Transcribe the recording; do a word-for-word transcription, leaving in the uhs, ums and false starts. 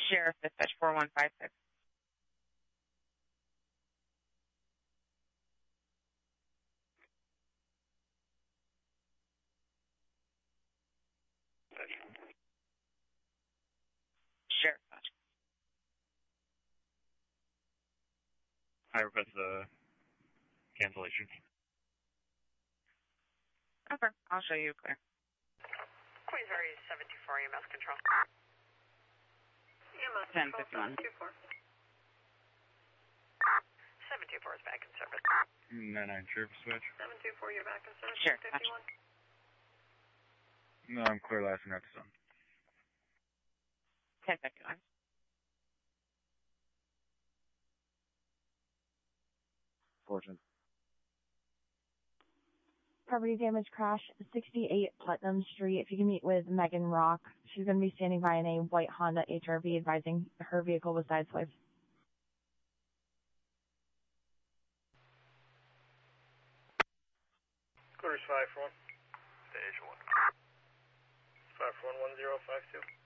Sheriff, dispatch four one five six. Sheriff, dispatch. I request the cancellation. Okay, I'll show you clear. Queensbury seven two four E M S control. E M S ten control fifty-one. seven two four. seven two four is back in service. nine nine, Sheriff switch. seven two four, you're back in service. Sure. fifty-one. No, I'm clear last and after sun. ten fifty-one. Fortune. Property damage crash, sixty-eight Putnam Street. If you can meet with Megan Rock, she's going to be standing by in a white Honda H R V advising her vehicle was sideswiped. Quarters five four one. Stage one. five four one one zero five two.